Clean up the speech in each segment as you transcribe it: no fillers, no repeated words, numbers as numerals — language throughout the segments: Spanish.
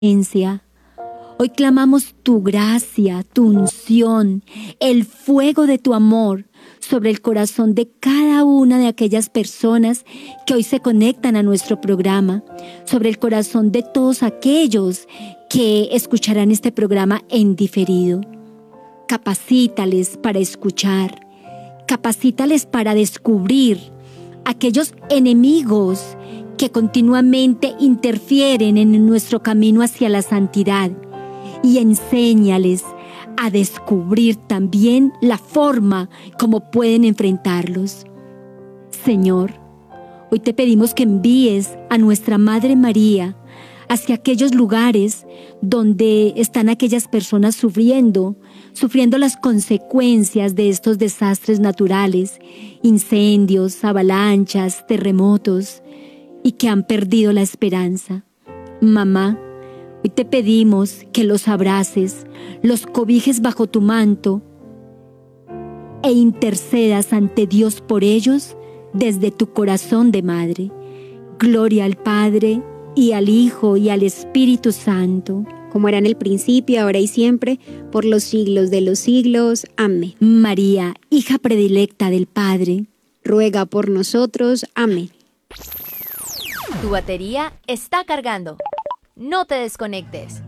presencia. Hoy clamamos tu gracia, tu unción, el fuego de tu amor sobre el corazón de cada una de aquellas personas que hoy se conectan a nuestro programa, sobre el corazón de todos aquellos que escucharán este programa en diferido. Capacítales para escuchar, capacítales para descubrir aquellos enemigos que continuamente interfieren en nuestro camino hacia la santidad, y enséñales a descubrir también la forma como pueden enfrentarlos. Señor, hoy te pedimos que envíes a nuestra Madre María hacia aquellos lugares donde están aquellas personas sufriendo las consecuencias de estos desastres naturales, incendios, avalanchas, terremotos, y que han perdido la esperanza. Mamá, hoy te pedimos que los abraces, los cobijes bajo tu manto e intercedas ante Dios por ellos desde tu corazón de madre. Gloria al Padre, y al Hijo, y al Espíritu Santo. Como era en el principio, ahora y siempre, por los siglos de los siglos. Amén. María, hija predilecta del Padre, ruega por nosotros. Amén. Tu batería está cargando. No te desconectes.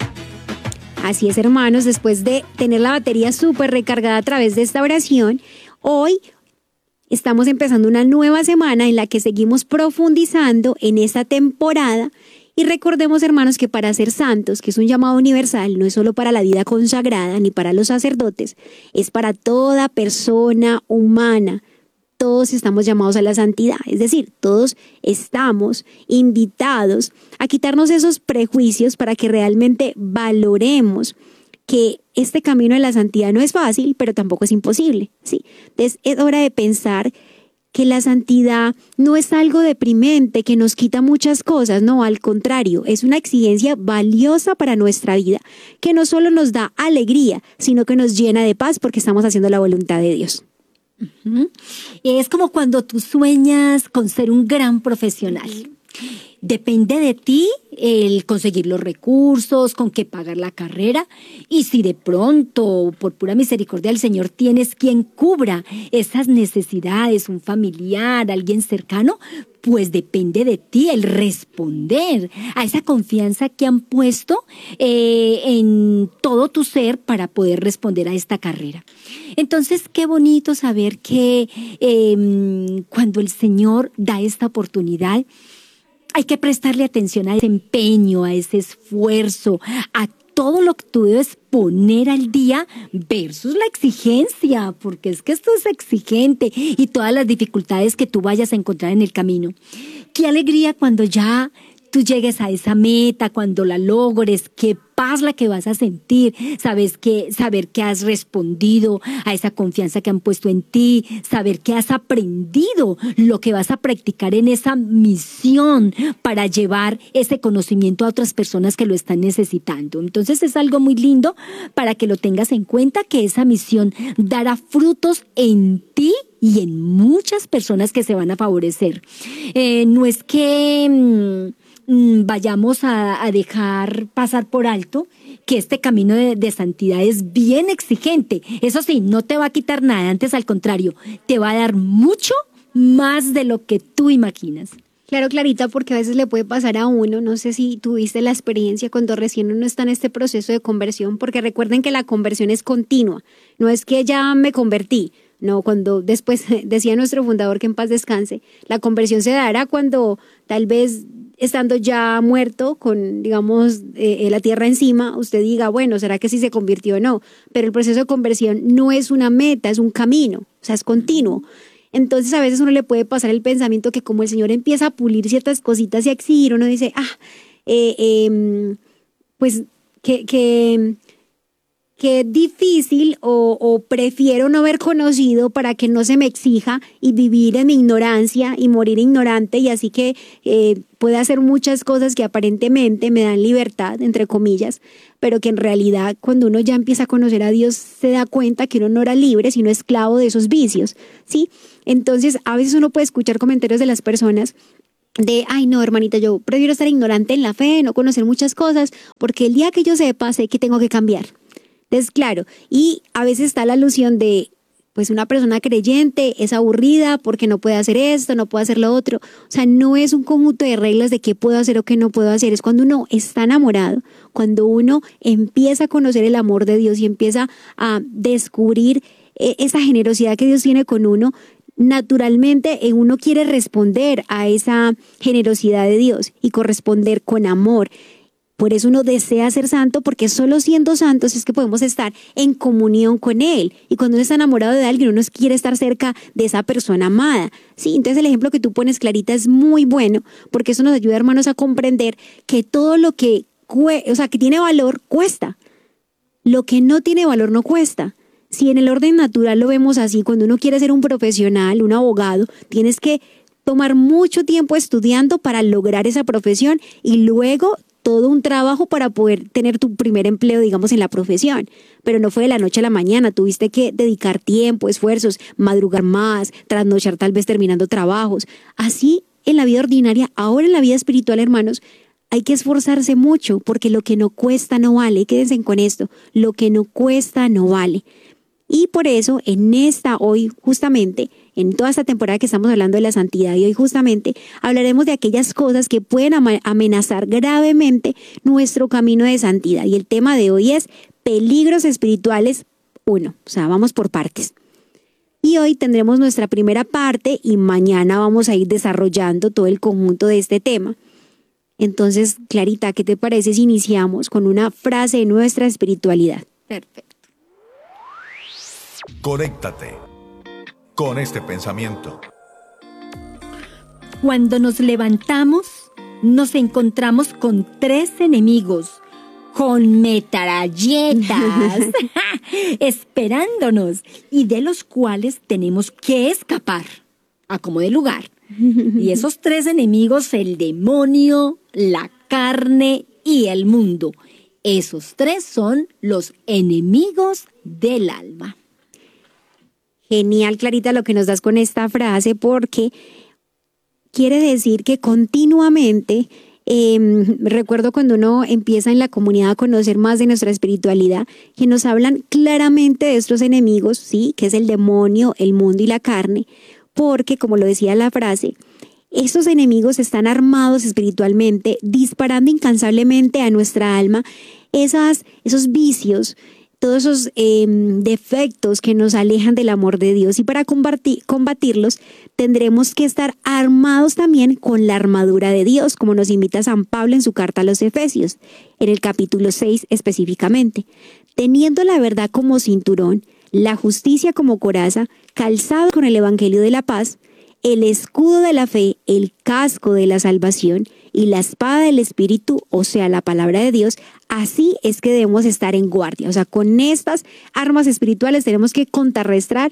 Así es, hermanos, después de tener la batería súper recargada a través de esta oración, hoy estamos empezando una nueva semana en la que seguimos profundizando en esta temporada. Y recordemos, hermanos, que para ser santos, que es un llamado universal, no es solo para la vida consagrada ni para los sacerdotes, es para toda persona humana. Todos estamos llamados a la santidad, es decir, todos estamos invitados a quitarnos esos prejuicios para que realmente valoremos que este camino de la santidad no es fácil, pero tampoco es imposible, ¿sí? Entonces es hora de pensar que la santidad no es algo deprimente que nos quita muchas cosas, no, al contrario, es una exigencia valiosa para nuestra vida, que no solo nos da alegría, sino que nos llena de paz porque estamos haciendo la voluntad de Dios. Es como cuando tú sueñas con ser un gran profesional. Depende de ti el conseguir los recursos, con qué pagar la carrera, y si de pronto, por pura misericordia del Señor, tienes quien cubra esas necesidades, un familiar, alguien cercano, pues depende de ti el responder a esa confianza que han puesto en todo tu ser para poder responder a esta carrera. Entonces, qué bonito saber que cuando el Señor da esta oportunidad, hay que prestarle atención a ese empeño, a ese esfuerzo, a todo lo que tú debes poner al día versus la exigencia, porque es que esto es exigente, y todas las dificultades que tú vayas a encontrar en el camino. Qué alegría cuando ya tú llegues a esa meta, cuando la logres, qué paz la que vas a sentir, saber que has respondido a esa confianza que han puesto en ti, saber que has aprendido lo que vas a practicar en esa misión para llevar ese conocimiento a otras personas que lo están necesitando. Entonces es algo muy lindo para que lo tengas en cuenta, que esa misión dará frutos en ti y en muchas personas que se van a favorecer. No es que vayamos a dejar pasar por alto que este camino de santidad es bien exigente. Eso sí, no te va a quitar nada, antes al contrario, te va a dar mucho más de lo que tú imaginas. Claro, Clarita, porque a veces le puede pasar a uno, no sé si tuviste la experiencia cuando recién uno está en este proceso de conversión, porque recuerden que la conversión es continua, no es que ya me convertí. No, cuando después decía nuestro fundador, que en paz descanse, la conversión se dará cuando tal vez estando ya muerto con, digamos, la tierra encima, usted diga, bueno, ¿será que sí se convirtió o no? Pero el proceso de conversión no es una meta, es un camino, o sea, es continuo. Entonces a veces uno le puede pasar el pensamiento que como el Señor empieza a pulir ciertas cositas y a exigir, uno dice, pues que difícil o prefiero no haber conocido para que no se me exija y vivir en mi ignorancia y morir ignorante, y así que puede hacer muchas cosas que aparentemente me dan libertad, entre comillas, pero que en realidad cuando uno ya empieza a conocer a Dios se da cuenta que uno no era libre sino esclavo de esos vicios, ¿sí? Entonces a veces uno puede escuchar comentarios de las personas ay no, hermanita, yo prefiero estar ignorante en la fe, no conocer muchas cosas, porque el día que yo sepa, sé que tengo que cambiar. Entonces, claro, y a veces está la alusión de, pues una persona creyente es aburrida porque no puede hacer esto, no puede hacer lo otro. O sea, no es un conjunto de reglas de qué puedo hacer o qué no puedo hacer. Es cuando uno está enamorado, cuando uno empieza a conocer el amor de Dios y empieza a descubrir esa generosidad que Dios tiene con uno. Naturalmente uno quiere responder a esa generosidad de Dios y corresponder con amor. Por eso uno desea ser santo, porque solo siendo santos es que podemos estar en comunión con Él. Y cuando uno está enamorado de alguien, uno quiere estar cerca de esa persona amada. Sí, entonces el ejemplo que tú pones, Clarita, es muy bueno, porque eso nos ayuda, hermanos, a comprender que todo lo que, que tiene valor, cuesta. Lo que no tiene valor no cuesta. Si en el orden natural lo vemos así, cuando uno quiere ser un profesional, un abogado, tienes que tomar mucho tiempo estudiando para lograr esa profesión y luego todo un trabajo para poder tener tu primer empleo, digamos, en la profesión. Pero no fue de la noche a la mañana, tuviste que dedicar tiempo, esfuerzos, madrugar más, trasnochar tal vez terminando trabajos. Así en la vida ordinaria, ahora en la vida espiritual, hermanos, hay que esforzarse mucho porque lo que no cuesta no vale. Quédense con esto, lo que no cuesta no vale. Y por eso hoy justamente, en toda esta temporada que estamos hablando de la santidad y hoy justamente hablaremos de aquellas cosas que pueden amenazar gravemente nuestro camino de santidad. Y el tema de hoy es peligros espirituales 1, o sea, vamos por partes. Y hoy tendremos nuestra primera parte y mañana vamos a ir desarrollando todo el conjunto de este tema. Entonces, Clarita, ¿qué te parece si iniciamos con una frase de nuestra espiritualidad? Perfecto. Conéctate con este pensamiento. Cuando nos levantamos, nos encontramos con 3 enemigos, con metralletas, esperándonos, y de los cuales tenemos que escapar a como de lugar. Y esos 3 enemigos, el demonio, la carne y el mundo. Esos 3 son los enemigos del alma. Genial, Clarita, lo que nos das con esta frase, porque quiere decir que continuamente, recuerdo cuando uno empieza en la comunidad a conocer más de nuestra espiritualidad, que nos hablan claramente de estos enemigos, sí, que es el demonio, el mundo y la carne, porque, como lo decía la frase, estos enemigos están armados espiritualmente, disparando incansablemente a nuestra alma esos vicios, todos esos defectos que nos alejan del amor de Dios. Y para combatirlos tendremos que estar armados también con la armadura de Dios, como nos invita San Pablo en su carta a los Efesios, en el capítulo 6 específicamente. Teniendo la verdad como cinturón, la justicia como coraza, calzado con el evangelio de la paz, el escudo de la fe, el casco de la salvación y la espada del Espíritu, o sea, la palabra de Dios. Así es que debemos estar en guardia. O sea, con estas armas espirituales tenemos que contrarrestar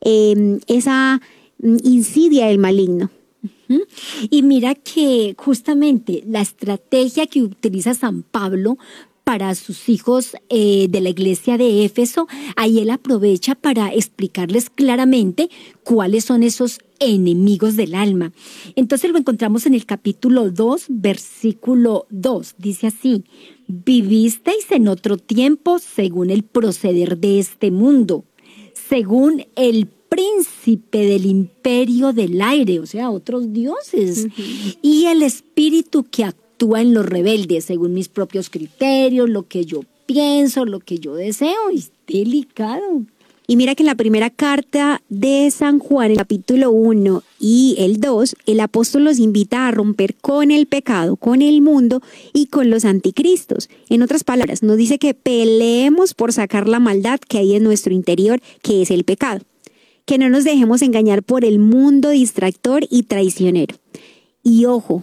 esa insidia del maligno. Y mira que justamente la estrategia que utiliza San Pablo para sus hijos de la iglesia de Éfeso, ahí él aprovecha para explicarles claramente cuáles son esos enemigos del alma. Entonces lo encontramos en el capítulo 2, versículo 2. Dice así: vivisteis en otro tiempo según el proceder de este mundo, según el príncipe del imperio del aire, o sea, otros dioses, y el espíritu que actúa en los rebeldes, según mis propios criterios, lo que yo pienso, lo que yo deseo. Es delicado. Y mira que en la primera carta de San Juan, el capítulo 1 y el 2, el apóstol nos invita a romper con el pecado, con el mundo y con los anticristos. En otras palabras, nos dice que peleemos por sacar la maldad que hay en nuestro interior, que es el pecado. Que no nos dejemos engañar por el mundo distractor y traicionero. Y ojo,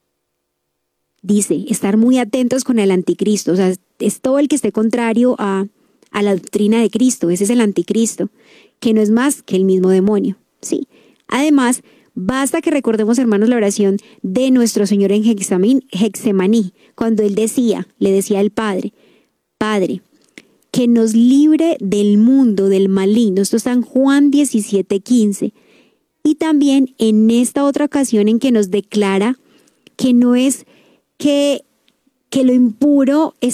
dice, estar muy atentos con el anticristo. O sea, es todo el que esté contrario a la doctrina de Cristo. Ese es el anticristo, que no es más que el mismo demonio. Sí. Además, basta que recordemos, hermanos, la oración de nuestro Señor en Getsemaní, cuando Él le decía al Padre, Padre, que nos libre del mundo, del maligno. Esto está en Juan 17:15. Y también en esta otra ocasión en que nos declara que no es que lo impuro